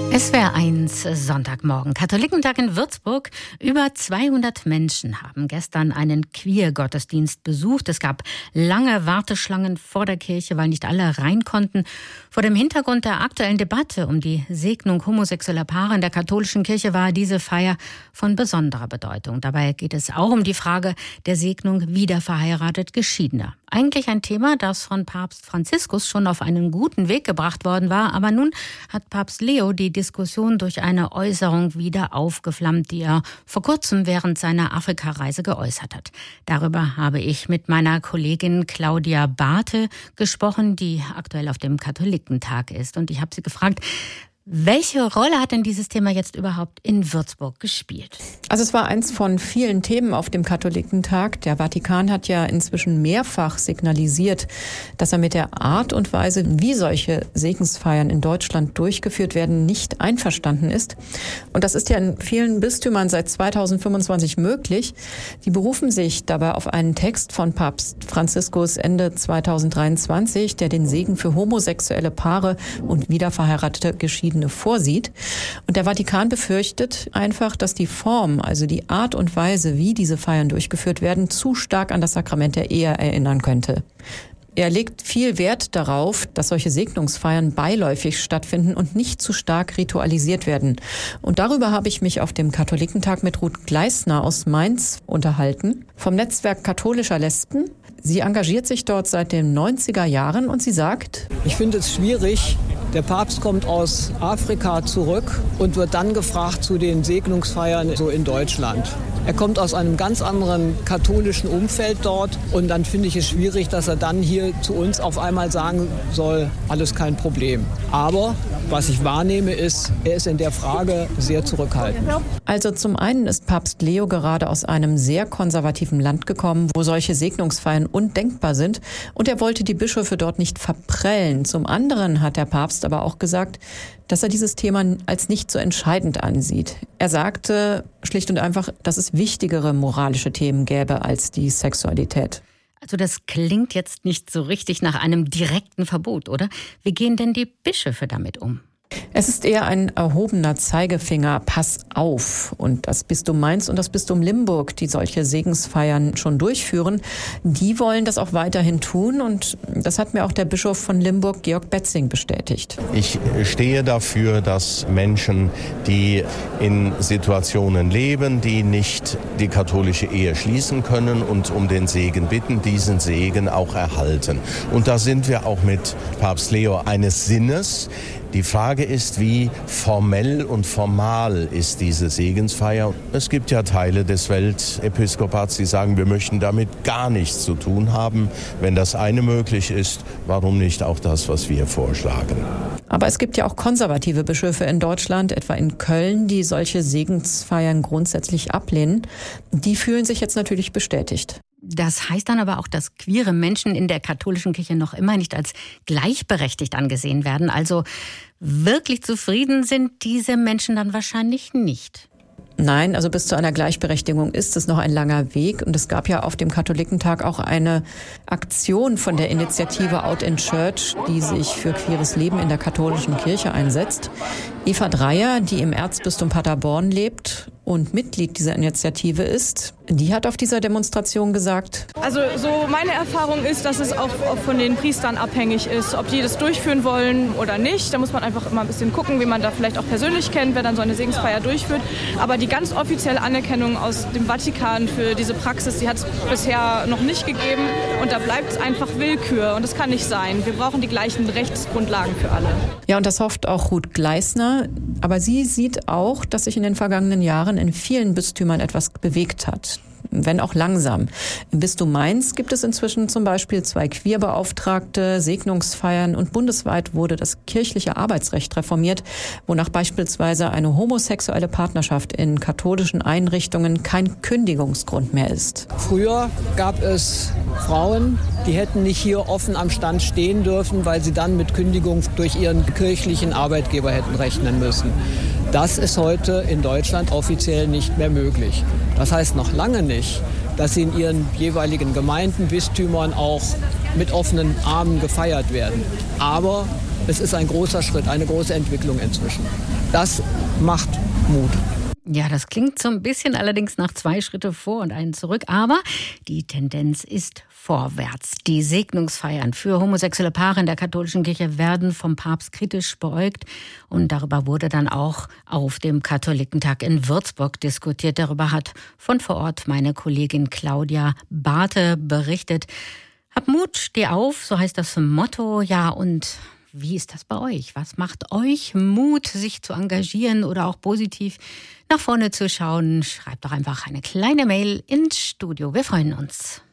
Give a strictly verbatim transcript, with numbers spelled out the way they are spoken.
S W R eins Sonntagmorgen. Katholikentag in Würzburg. Über zweihundert Menschen haben gestern einen Queer-Gottesdienst besucht. Es gab lange Warteschlangen vor der Kirche, weil nicht alle rein konnten. Vor dem Hintergrund der aktuellen Debatte um die Segnung homosexueller Paare in der katholischen Kirche war diese Feier von besonderer Bedeutung. Dabei geht es auch um die Frage der Segnung wiederverheiratet Geschiedener. Eigentlich ein Thema, das von Papst Franziskus schon auf einen guten Weg gebracht worden war. Aber nun hat Papst Leo die Diskussion durch eine Äußerung wieder aufgeflammt, die er vor kurzem während seiner Afrikareise geäußert hat. Darüber habe ich mit meiner Kollegin Claudia Barthe gesprochen, die aktuell auf dem Katholikentag ist. Und ich habe sie gefragt, welche Rolle hat denn dieses Thema jetzt überhaupt in Würzburg gespielt? Also es war eins von vielen Themen auf dem Katholikentag. Der Vatikan hat ja inzwischen mehrfach signalisiert, dass er mit der Art und Weise, wie solche Segensfeiern in Deutschland durchgeführt werden, nicht einverstanden ist. Und das ist ja in vielen Bistümern seit zweitausendfünfundzwanzig möglich. Die berufen sich dabei auf einen Text von Papst Franziskus Ende zweitausenddreiundzwanzig, der den Segen für homosexuelle Paare und wiederverheiratete Geschiedene vorsieht. Und der Vatikan befürchtet einfach, dass die Form, also die Art und Weise, wie diese Feiern durchgeführt werden, zu stark an das Sakrament der Ehe erinnern könnte. Er legt viel Wert darauf, dass solche Segnungsfeiern beiläufig stattfinden und nicht zu stark ritualisiert werden. Und darüber habe ich mich auf dem Katholikentag mit Ruth Gleisner aus Mainz unterhalten, vom Netzwerk katholischer Lesben. Sie engagiert sich dort seit den neunziger Jahren und sie sagt: Ich finde es schwierig, der Papst kommt aus Afrika zurück und wird dann gefragt zu den Segnungsfeiern so in Deutschland. Er kommt aus einem ganz anderen katholischen Umfeld dort und dann finde ich es schwierig, dass er dann hier zu uns auf einmal sagen soll, alles kein Problem. Aber was ich wahrnehme ist, er ist in der Frage sehr zurückhaltend. Also zum einen ist Papst Leo gerade aus einem sehr konservativen Land gekommen, wo solche Segnungsfeiern undenkbar sind, und er wollte die Bischöfe dort nicht verprellen. Zum anderen hat der Papst aber auch gesagt, dass er dieses Thema als nicht so entscheidend ansieht. Er sagte schlicht und einfach, dass es wichtigere moralische Themen gäbe als die Sexualität. Also das klingt jetzt nicht so richtig nach einem direkten Verbot, oder? Wie gehen denn die Bischöfe damit um? Es ist eher ein erhobener Zeigefinger, pass auf. Und das Bistum Mainz und das Bistum Limburg, die solche Segensfeiern schon durchführen, die wollen das auch weiterhin tun. Und das hat mir auch der Bischof von Limburg, Georg Betzing, bestätigt. Ich stehe dafür, dass Menschen, die in Situationen leben, die nicht die katholische Ehe schließen können und um den Segen bitten, diesen Segen auch erhalten. Und da sind wir auch mit Papst Leo eines Sinnes. Die Frage ist, wie formell und formal ist diese Segensfeier? Es gibt ja Teile des Weltepiskopats, die sagen, wir möchten damit gar nichts zu tun haben. Wenn das eine möglich ist, warum nicht auch das, was wir vorschlagen? Aber es gibt ja auch konservative Bischöfe in Deutschland, etwa in Köln, die solche Segensfeiern grundsätzlich ablehnen. Die fühlen sich jetzt natürlich bestätigt. Das heißt dann aber auch, dass queere Menschen in der katholischen Kirche noch immer nicht als gleichberechtigt angesehen werden. Also wirklich zufrieden sind diese Menschen dann wahrscheinlich nicht. Nein, also bis zu einer Gleichberechtigung ist es noch ein langer Weg. Und es gab ja auf dem Katholikentag auch eine Aktion von der Initiative Out in Church, die sich für queeres Leben in der katholischen Kirche einsetzt. Eva Dreyer, die im Erzbistum Paderborn lebt und Mitglied dieser Initiative ist, die hat auf dieser Demonstration gesagt: Also so meine Erfahrung ist, dass es auch von den Priestern abhängig ist, ob die das durchführen wollen oder nicht. Da muss man einfach immer ein bisschen gucken, wie man da vielleicht auch persönlich kennt, wer dann so eine Segensfeier durchführt. Aber die ganz offizielle Anerkennung aus dem Vatikan für diese Praxis, die hat es bisher noch nicht gegeben. Und da bleibt es einfach Willkür. Und das kann nicht sein. Wir brauchen die gleichen Rechtsgrundlagen für alle. Ja, und das hofft auch Ruth Gleisner. Aber sie sieht auch, dass sich in den vergangenen Jahren in vielen Bistümern etwas bewegt hat. Wenn auch langsam. Im Bistum Mainz gibt es inzwischen zum Beispiel zwei Queerbeauftragte, Segnungsfeiern, und bundesweit wurde das kirchliche Arbeitsrecht reformiert, wonach beispielsweise eine homosexuelle Partnerschaft in katholischen Einrichtungen kein Kündigungsgrund mehr ist. Früher gab es Frauen, die hätten nicht hier offen am Stand stehen dürfen, weil sie dann mit Kündigung durch ihren kirchlichen Arbeitgeber hätten rechnen müssen. Das ist heute in Deutschland offiziell nicht mehr möglich. Das heißt noch lange nicht, dass sie in ihren jeweiligen Gemeinden, Bistümern auch mit offenen Armen gefeiert werden. Aber Es ist ein großer Schritt, eine große Entwicklung inzwischen. Das macht Mut. Ja, das klingt so ein bisschen allerdings nach zwei Schritte vor und einen zurück. Aber die Tendenz ist vorwärts. Die Segnungsfeiern für homosexuelle Paare in der katholischen Kirche werden vom Papst kritisch beäugt. Und darüber wurde dann auch auf dem Katholikentag in Würzburg diskutiert. Darüber hat von vor Ort meine Kollegin Claudia Barthe berichtet. Hab Mut, steh auf, so heißt das Motto. Ja, und wie ist das bei euch? Was macht euch Mut, sich zu engagieren oder auch positiv nach vorne zu schauen? Schreibt doch einfach eine kleine Mail ins Studio. Wir freuen uns.